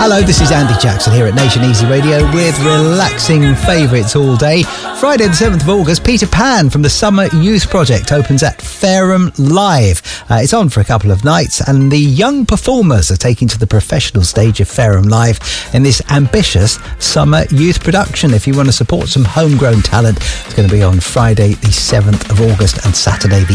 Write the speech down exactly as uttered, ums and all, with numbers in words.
Hello, this is Andy Jackson here at Nation Easy Radio with relaxing favourites all day. Friday the seventh of August, Peter Pan from the Summer Youth Project opens at Fareham Live. Uh, it's on for a couple of nights and the young performers are taking to the professional stage of Fareham Live in this ambitious summer youth production. If you want to support some homegrown talent, it's going to be on Friday the seventh of August and Saturday the